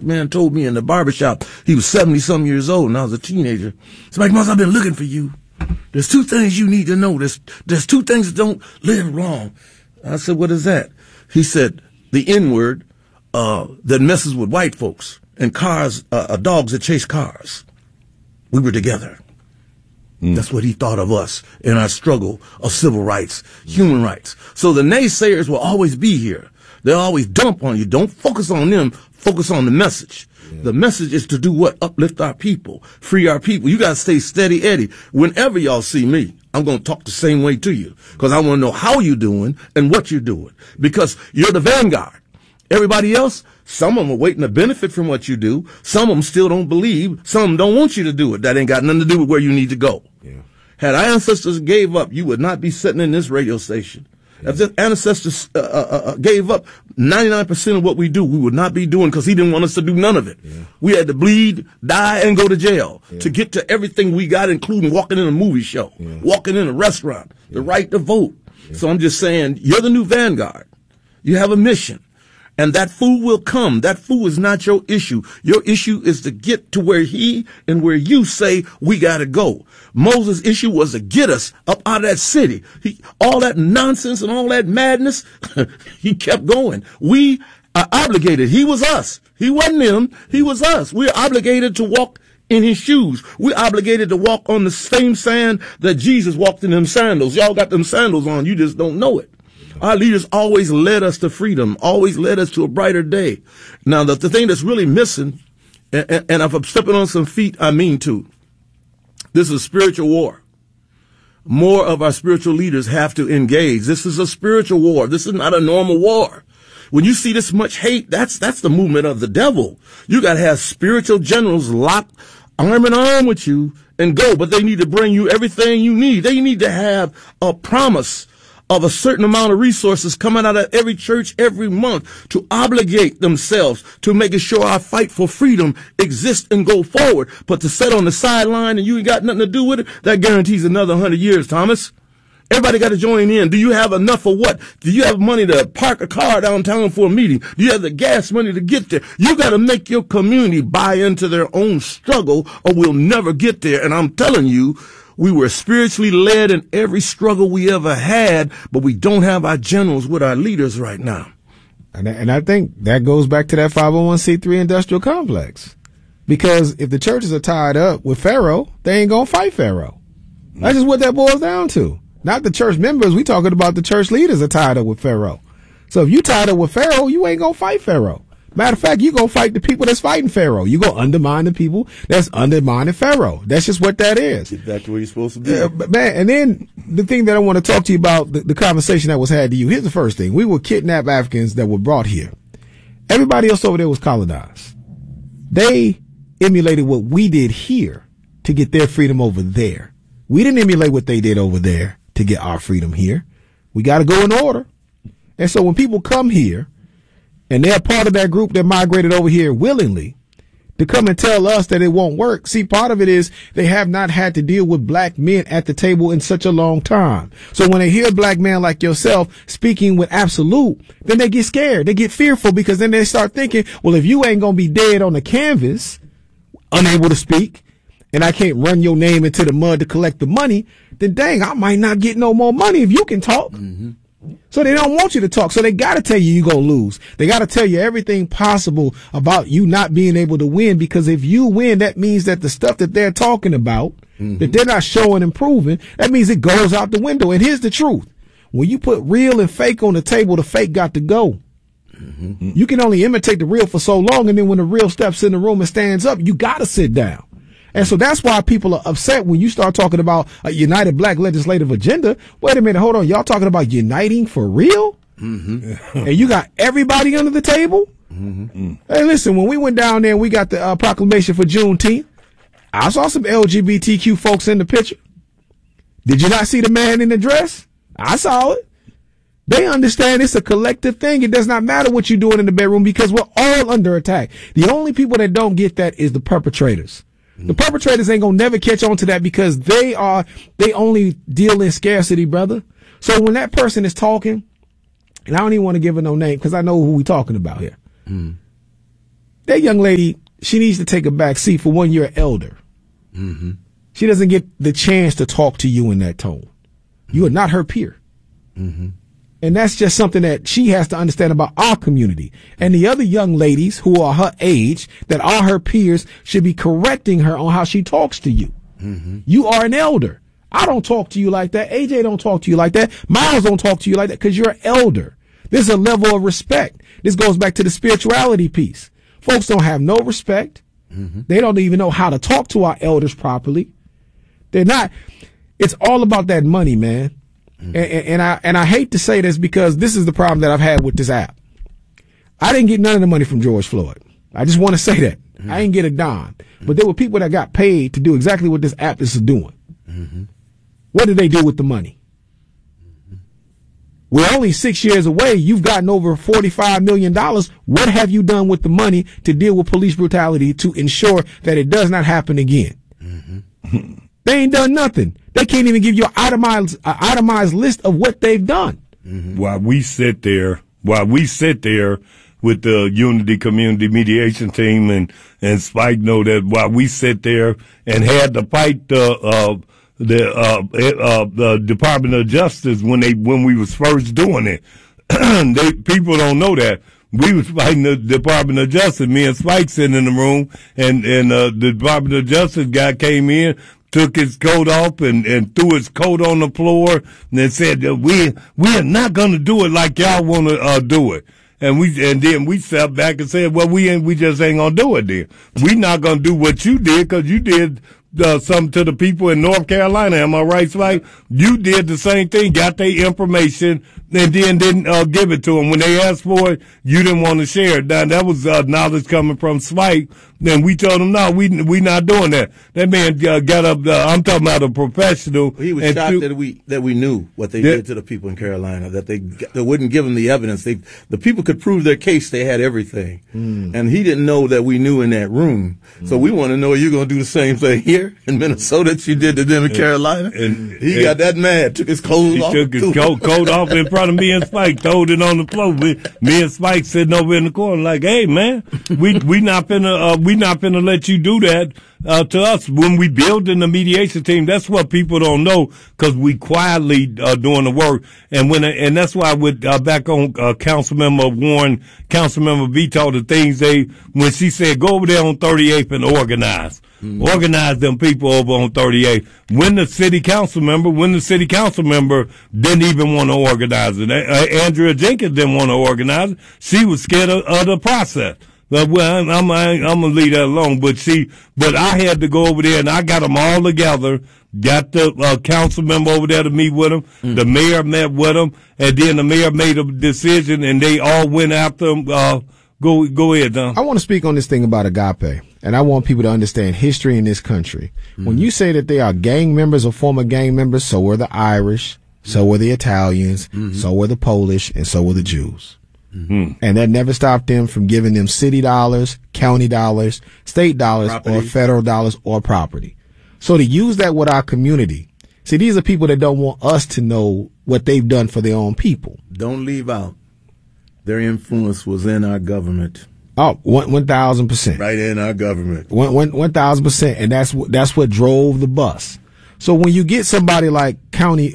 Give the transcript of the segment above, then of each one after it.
man told me in the barbershop. He was 70-some years old, and I was a teenager. It's like, Moss, I've been looking for you. There's two things you need to know. There's two things that don't live wrong. I said, what is that? He said, the N-word that messes with white folks and cars, dogs that chase cars. We were together. That's what he thought of us in our struggle of civil rights, human rights. So the naysayers will always be here. They'll always dump on you. Don't focus on them. Focus on the message. Yeah. The message is to do what? Uplift our people. Free our people. You got to stay steady, Eddie. Whenever y'all see me, I'm going to talk the same way to you because I want to know how you're doing and what you're doing because you're the vanguard. Everybody else, some of them are waiting to benefit from what you do. Some of them still don't believe. Some of them don't want you to do it. That ain't got nothing to do with where you need to go. Yeah. Had our ancestors gave up, you would not be sitting in this radio station. Yeah. If the ancestors gave up 99% of what we do, we would not be doing because he didn't want us to do none of it. Yeah. We had to bleed, die, and go to jail to get to everything we got, including walking in a movie show, walking in a restaurant, the right to vote. Yeah. So I'm just saying, you're the new vanguard. You have a mission. And that food will come. That food is not your issue. Your issue is to get to where he and where you say we got to go. Moses' issue was to get us up out of that city. All that nonsense and all that madness, he kept going. We are obligated. He was us. He wasn't him. He was us. We're obligated to walk in his shoes. We're obligated to walk on the same sand that Jesus walked in them sandals. Y'all got them sandals on. You just don't know it. Our leaders always led us to freedom, always led us to a brighter day. Now, the thing that's really missing, and if I'm stepping on some feet, I mean to, this is a spiritual war. More of our spiritual leaders have to engage. This is a spiritual war. This is not a normal war. When you see this much hate, that's the movement of the devil. You got to have spiritual generals locked arm in arm with you and go, but they need to bring you everything you need. They need to have a promise of a certain amount of resources coming out of every church every month to obligate themselves to making sure our fight for freedom exists and go forward. But to sit on the sideline and you ain't got nothing to do with it, that guarantees another 100 years, Thomas. Everybody got to join in. Do you have enough for what? Do you have money to park a car downtown for a meeting? Do you have the gas money to get there? You got to make your community buy into their own struggle or we'll never get there. And I'm telling you, we were spiritually led in every struggle we ever had, but we don't have our generals with our leaders right now. And I think that goes back to that 501c3 industrial complex. Because if the churches are tied up with Pharaoh, they ain't going to fight Pharaoh. That's just what that boils down to. Not the church members. We talking about the church leaders are tied up with Pharaoh. So if you tied up with Pharaoh, you ain't going to fight Pharaoh. Matter of fact, you going to fight the people that's fighting Pharaoh. You going to undermine the people that's undermining Pharaoh. That's just what that is. Get back to where you're supposed to be. Man, and then the thing that I want to talk to you about, the conversation that was had to you. Here's the first thing. We were kidnapped Africans that were brought here. Everybody else over there was colonized. They emulated what we did here to get their freedom over there. We didn't emulate what they did over there to get our freedom here. We got to go in order. And so when people come here, and they're part of that group that migrated over here willingly to come and tell us that it won't work. See, part of it is they have not had to deal with black men at the table in such a long time. So when they hear a black man like yourself speaking with absolute, then they get scared. They get fearful because then they start thinking, well, if you ain't going to be dead on the canvas, unable to speak, and I can't run your name into the mud to collect the money, then dang, I might not get no more money if you can talk. Mm-hmm. So they don't want you to talk. So they got to tell you you're going to lose. They got to tell you everything possible about you not being able to win, because if you win, that means that the stuff that they're talking about, that they're not showing and proving, that means it goes out the window. And here's the truth. When you put real and fake on the table, the fake got to go. You can only imitate the real for so long. And then when the real steps in the room and stands up, you got to sit down. And so that's why people are upset when you start talking about a united black legislative agenda. Wait a minute. Hold on. Y'all talking about uniting for real? And you got everybody under the table? Hey, listen, when we went down there and we got the proclamation for Juneteenth, I saw some LGBTQ folks in the picture. Did you not see the man in the dress? I saw it. They understand it's a collective thing. It does not matter what you're doing in the bedroom because we're all under attack. The only people that don't get that is the perpetrators. The perpetrators ain't gonna never catch on to that because they only deal in scarcity, brother. So when that person is talking, and I don't even want to give her no name because I know who we talking about here. that young lady, she needs to take a back seat. For one, you're an elder. Mm-hmm. She doesn't get the chance to talk to you in that tone. You are not her peer. Mm-hmm. And that's just something that she has to understand about our community. And the other young ladies who are her age, that are her peers, should be correcting her on how she talks to you. Mm-hmm. You are an elder. I don't talk to you like that. AJ don't talk to you like that. Miles don't talk to you like that because you're an elder. There's a level of respect. This goes back to the spirituality piece. Folks don't have no respect. Mm-hmm. They don't even know how to talk to our elders properly. They're not. It's all about that money, man. Mm-hmm. And I hate to say this because this is the problem that I've had with this app. I didn't get none of the money from George Floyd. I just want to say that. Mm-hmm. I didn't get a dime. Mm-hmm. But there were people that got paid to do exactly what this app is doing. Mm-hmm. What did they do with the money? Mm-hmm. We're only 6 years away. You've gotten over $45 million. What have you done with the money to deal with police brutality to ensure that it does not happen again? Mm-hmm. They ain't done nothing. They can't even give you an itemized list of what they've done. Mm-hmm. While we sit there with the Unity Community Mediation Team and Spike know that while we sit there and had to fight the Department of Justice when we was first doing it, people don't know that. We was fighting the Department of Justice. Me and Spike sitting in the room, and the Department of Justice guy came in, took his coat off and threw his coat on the floor and said that we are not going to do it like y'all want to do it. And then we sat back and said, well, we just ain't going to do it then. We not going to do what you did because you did something to the people in North Carolina. Am I right, Spike? You did the same thing, got their information, and then didn't give it to them. When they asked for it, you didn't want to share it. Now, that was knowledge coming from Spike. Then we told him, no, we not doing that. That man got up. I'm talking about a professional. He was shocked that we knew what they did to the people in Carolina. That they wouldn't give them the evidence. The people could prove their case. They had everything, and he didn't know that we knew in that room. So we want to know, you're going to do the same thing here in Minnesota that you did to them in Carolina. And he got that mad. Took his clothes off. He took his coat off in front of me and Spike. Throwed it on the floor. Me and Spike sitting over in the corner like, hey man, we not finna let you do that to us. When we building the mediation team, that's what people don't know because we quietly doing the work. And that's why with back on Councilmember Warren, Councilmember Vito, the things when she said go over there on 38th and organize. Organize them people over on 38th. When the city council member didn't even want to organize it. Andrea Jenkins didn't want to organize it. She was scared of the process. Well, I'm gonna leave that alone. But I had to go over there and I got them all together. Got the council member over there to meet with them. The mayor met with them, and then the mayor made a decision, and they all went after him. Go ahead, Don. I want to speak on this thing about agape, and I want people to understand history in this country. When you say that they are gang members or former gang members, so were the Irish, so were the Italians, so were the Polish, and so were the Jews. And that never stopped them from giving them city dollars, county dollars, state dollars, or federal dollars or property. So to use that with our community, see, these are people that don't want us to know what they've done for their own people. Don't leave out their influence was in our government. Oh, 1,000%. Right in our government. 1,000%. And that's what drove the bus. So when you get somebody like Councilmember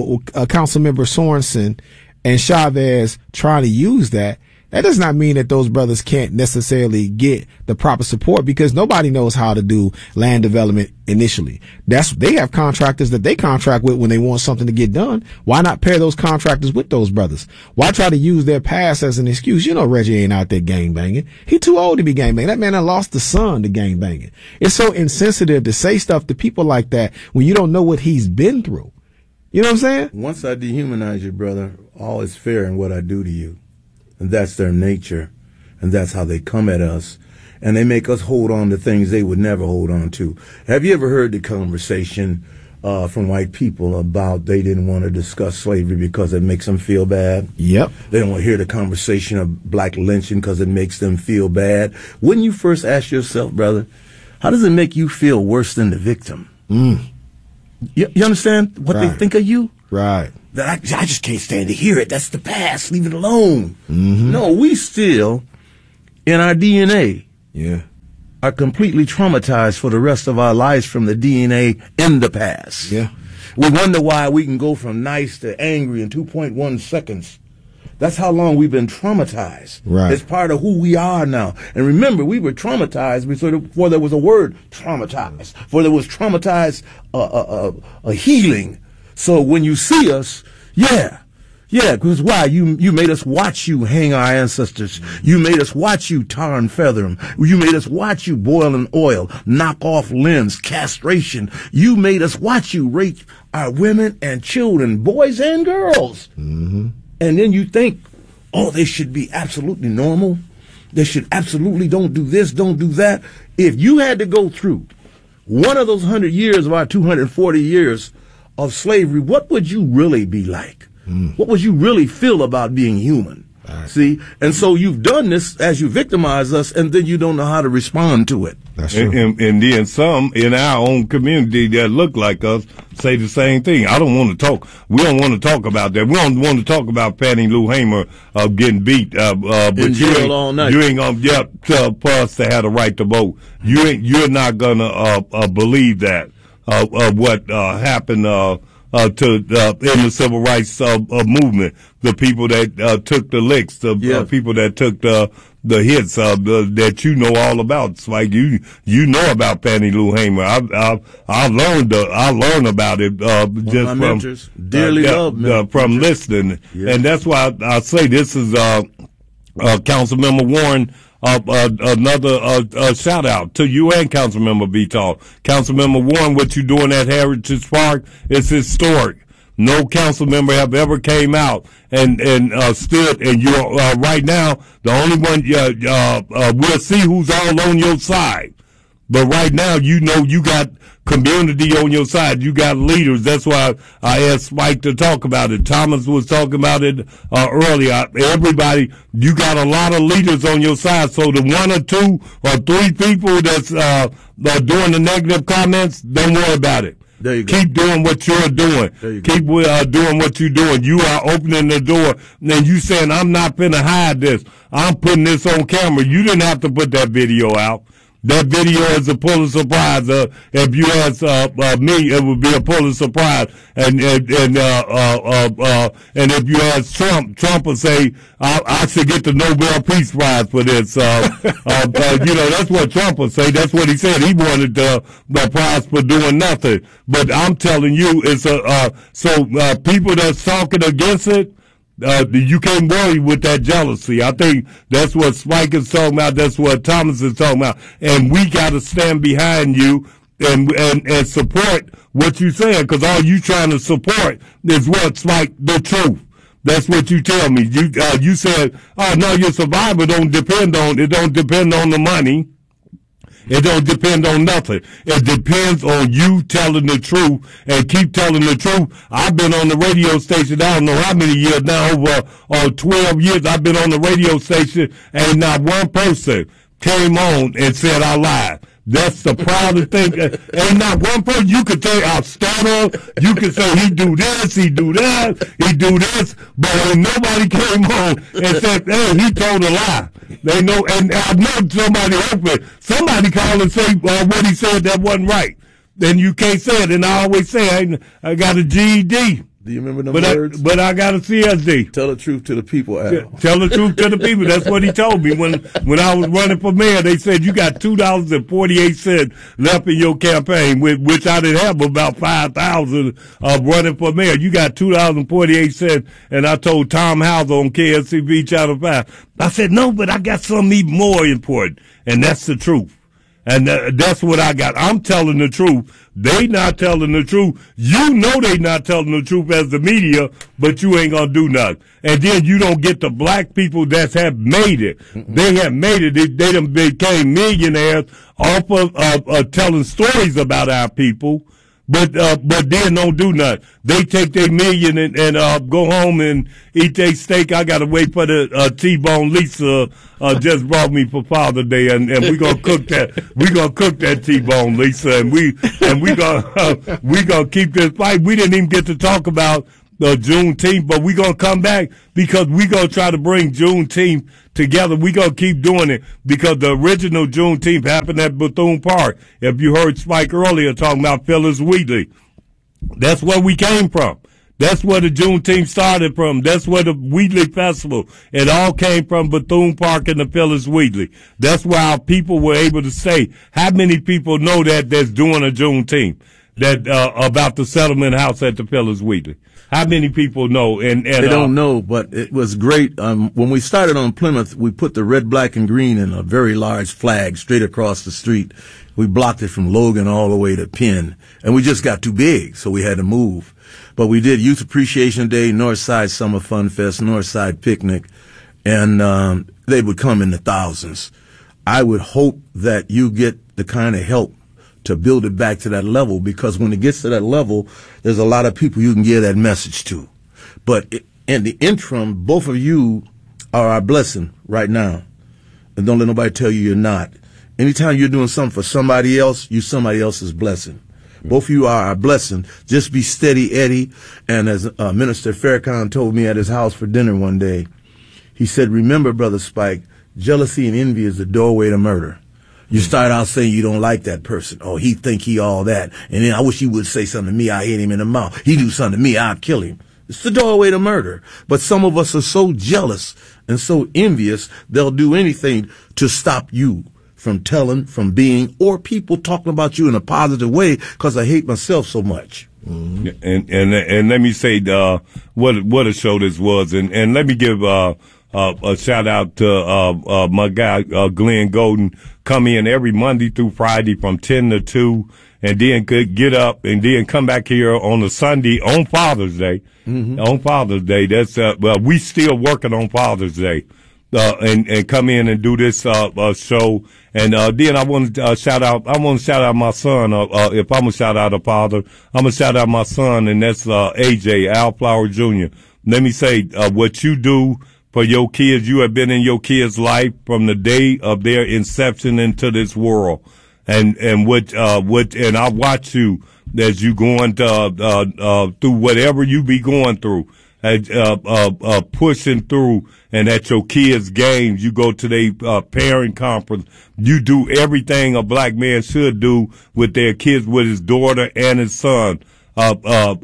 Sorensen and Chavez trying to use that does not mean that those brothers can't necessarily get the proper support because nobody knows how to do land development initially. They have contractors that they contract with when they want something to get done. Why not pair those contractors with those brothers? Why try to use their past as an excuse? You know, Reggie ain't out there gang banging. He too old to be gang banging. That man done lost the son to gang banging. It's so insensitive to say stuff to people like that when you don't know what he's been through. You know what I'm saying? Once I dehumanize you, brother, all is fair in what I do to you. And that's their nature. And that's how they come at us. And they make us hold on to things they would never hold on to. Have you ever heard the conversation from white people about they didn't want to discuss slavery because it makes them feel bad? Yep. They don't want to hear the conversation of black lynching because it makes them feel bad. Wouldn't you first ask yourself, brother, how does it make you feel worse than the victim? You understand what they think of you? Right. That I just can't stand to hear it. That's the past. Leave it alone. No, we still, in our DNA, Yeah. are completely traumatized for the rest of our lives from the DNA in the past. Yeah. We wonder why we can go from nice to angry in 2.1 seconds. That's how long we've been traumatized. Right. It's part of who we are now. And remember, we were traumatized before there was a word traumatized, before there was traumatized healing. So when you see us, yeah, because why? You made us watch you hang our ancestors. You made us watch you tar and feather them. You made us watch you boil in oil, knock off limbs, castration. You made us watch you rape our women and children, boys and girls. Mm-hmm. And then you think, oh, they should be absolutely normal. They should absolutely don't do this, don't do that. If you had to go through one of those 100 years of our 240 years of slavery, what would you really be like? What would you really feel about being human? Right. See? And so you've done this as you victimize us, and then you don't know how to respond to it. That's true. And then some in our own community that look like us say the same thing. I don't want to talk. We don't want to talk about that. We don't want to talk about Fannie Lou Hamer getting beat. But in jail all night. You ain't gonna for us to have the right to vote. You're not gonna believe that what happened in the civil rights movement. The people that took the licks, the people that took the hits that you know all about. It's like you know about Fannie Lou Hamer. I learned about it just from mentors, dearly loved from listening, and that's why I say this is Councilmember Warren. Another shout out to you and Councilmember Betal. Councilmember Warren, what you doing at Heritage Park is historic. No council member have ever came out and stood, and you're right now the only one. We'll see who's all on your side, but right now you know you got community on your side. You got leaders. That's why I asked Spike to talk about it. Thomas was talking about it earlier. Everybody, you got a lot of leaders on your side. So the 1 or 2 or 3 people that's doing the negative comments, don't worry about it. There you go. Keep doing what you're doing. Keep doing what you're doing. You are opening the door. And you saying, I'm not finna hide this. I'm putting this on camera. You didn't have to put that video out. That video is a Pulitzer surprise. If you ask me, it would be a Pulitzer surprise. And if you ask Trump will say, I should get the Nobel Peace Prize for this. That's what Trump will say. That's what he said. He wanted the prize for doing nothing. But I'm telling you, it's people that's talking against it. You can't worry with that jealousy. I think that's what Spike is talking about. That's what Thomas is talking about. And we got to stand behind you and support what you're saying, because all you trying to support is what's like the truth. That's what you tell me. You said, oh no, your survival don't depend on the money. It don't depend on nothing. It depends on you telling the truth and keep telling the truth. I've been on the radio station, I don't know how many years now, over 12 years I've been on the radio station, and not one person came on and said I lied. That's the proudest thing. Ain't not one person. You could say I stutter. You could say he do this, he do that, he do this. But when nobody came on and said, hey, he told a lie. They know, and I know somebody open. Somebody call and say what he said that wasn't right. Then you can't say it. And I always say I got a GED. Do you remember the words? But I got a CSD. Tell the truth to the people, Al. Tell the truth to the people. That's what he told me when I was running for mayor. They said you got $2.48 left in your campaign, which I didn't have about 5,000 of running for mayor. You got $2.48, and I told Tom Hauser on KSCV Channel 5. I said no, but I got something even more important, and that's the truth. And that's what I got. I'm telling the truth. They not telling the truth. You know they not telling the truth as the media, but you ain't gonna do nothing. And then you don't get the black people that have made it. They have made it. They done became millionaires off of telling stories about our people. But then don't do nothing. They take their million and go home and eat their steak. I gotta wait for the T-bone Lisa just brought me for Father's Day, and we gonna cook that. We gonna cook that T-bone Lisa, and we gonna keep this fight. We didn't even get to talk about Juneteenth, but we gonna come back because we gonna try to bring Juneteenth together. We gonna keep doing it because the original Juneteenth happened at Bethune Park. If you heard Spike earlier talking about Phyllis Wheatley, that's where we came from. That's where the Juneteenth started from. That's where the Wheatley Festival, it all came from Bethune Park and the Phyllis Wheatley. That's why our people were able to say, how many people know that that's doing a Juneteenth, that, about the settlement house at the Phyllis Wheatley? How many people know? And they don't know, but it was great. When we started on Plymouth, we put the red, black, and green in a very large flag straight across the street. We blocked it from Logan all the way to Penn, and we just got too big, so we had to move. But we did Youth Appreciation Day, Northside Summer Fun Fest, Northside Picnic, and they would come in the thousands. I would hope that you get the kind of help to build it back to that level, because when it gets to that level, there's a lot of people you can give that message to. But in the interim, both of you are our blessing right now. And don't let nobody tell you you're not. Anytime you're doing something for somebody else, you're somebody else's blessing. Both of you are our blessing. Just be steady, Eddie. And as Minister Farrakhan told me at his house for dinner one day, he said, remember, Brother Spike, jealousy and envy is the doorway to murder. You start out saying you don't like that person. Oh, he think he all that. And then I wish he would say something to me. I hit him in the mouth. He do something to me. I'll kill him. It's the doorway to murder. But some of us are so jealous and so envious, they'll do anything to stop you from telling, from being, or people talking about you in a positive way, because I hate myself so much. Mm-hmm. And let me say what a show this was, and let me give a shout out to my guy Glenn Golden. Come in every Monday through Friday from 10 to 2, and then could get up and then come back here on a Sunday on Father's Day. Mm-hmm. On Father's Day, that's well, we still working on Father's Day. And come in and do this show. And then I want to shout out my son. If I'm gonna shout out a father, I'm gonna shout out my son, and that's AJ Al Flower Jr. Let me say what you do for your kids. You have been in your kids' life from the day of their inception into this world, and I watch you as you going through whatever you be going through. Pushing through, and at your kids' games, you go to their parent conference. You do everything a black man should do with their kids, with his daughter and his son, and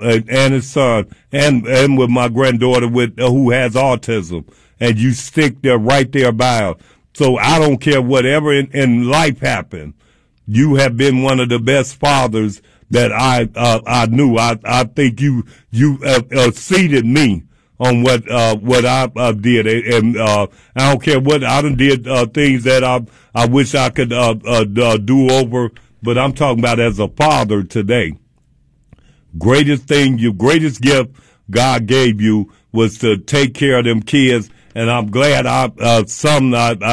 with my granddaughter who has autism, and you stick there right there by her. So I don't care whatever in life happened. You have been one of the best fathers that I knew. I think you exceeded me on what I did. And, I don't care what I done did, things that I wish I could, do over, but I'm talking about as a father today. Greatest gift God gave you was to take care of them kids. And I'm glad some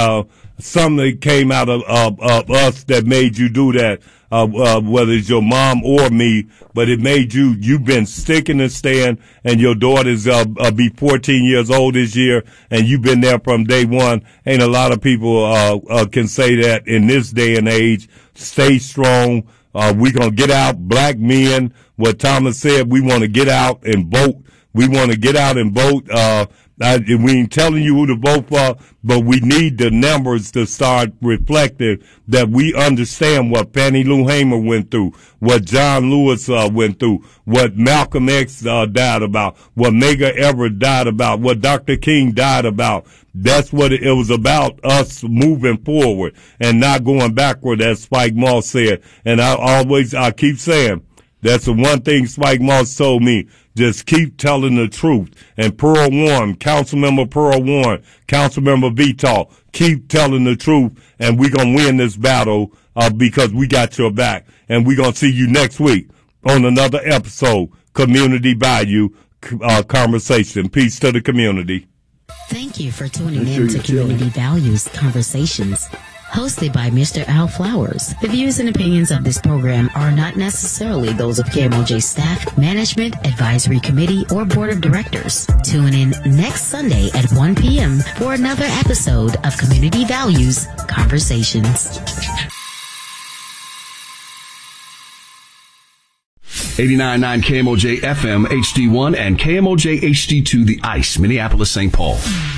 that came out of us that made you do that. Whether it's your mom or me, but it made you've been sticking and staying, and your daughter's, be 14 years old this year, and you've been there from day one. Ain't a lot of people, can say that in this day and age. Stay strong. We gonna get out, black men. What Thomas said, we want to get out and vote. We want to get out and vote. We ain't telling you who to vote for, but we need the numbers to start reflecting that we understand what Fannie Lou Hamer went through, what John Lewis went through, what Malcolm X died about, what Medgar Evers died about, what Dr. King died about. That's what it was about, us moving forward and not going backward, as Spike Moss said. And I keep saying, that's the one thing Spike Moss told me. Just keep telling the truth. And Pearl Warren, Councilmember Pearl Warren, Councilmember Vital, keep telling the truth, and we're going to win this battle because we got your back. And we're going to see you next week on another episode, Community Value Conversation. Peace to the community. Thank you for tuning in to Community Values Conversations, hosted by Mr. Al Flowers. The views and opinions of this program are not necessarily those of KMOJ staff, management, advisory committee, or board of directors. Tune in next Sunday at 1 p.m. for another episode of Community Values Conversations. 89.9 KMOJ FM HD1 and KMOJ HD2 The Ice, Minneapolis, St. Paul.